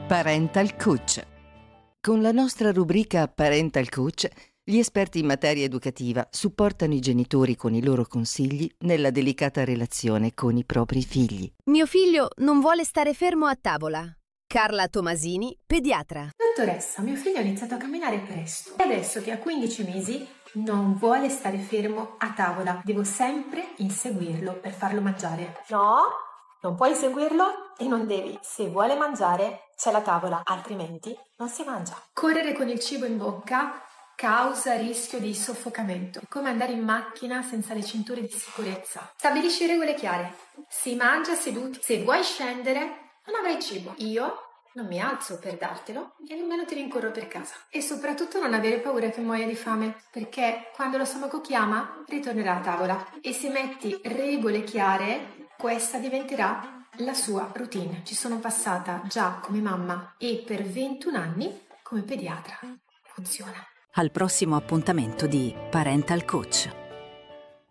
Parental Coach. Con la nostra rubrica Parental Coach, gli esperti in materia educativa supportano i genitori con i loro consigli nella delicata relazione con i propri figli. Mio figlio non vuole stare fermo a tavola. Carla Tomasini, pediatra. Dottoressa, mio figlio ha iniziato a camminare presto e adesso che ha 15 mesi non vuole stare fermo a tavola. Devo sempre inseguirlo per farlo mangiare. No, non puoi inseguirlo e non devi. Se vuole mangiare c'è la tavola, altrimenti non si mangia. Correre con il cibo in bocca causa rischio di soffocamento. È come andare in macchina senza le cinture di sicurezza. Stabilisci regole chiare. Si mangia seduti. Se vuoi scendere, non avrai cibo. Io non mi alzo per dartelo e nemmeno ti rincorro per casa. E soprattutto non avere paura che muoia di fame, perché quando lo stomaco chiama, ritornerà a tavola. E se metti regole chiare, questa diventerà la sua routine. Ci sono passata già come mamma e per 21 anni come pediatra. Funziona. Al prossimo appuntamento di Parental Coach.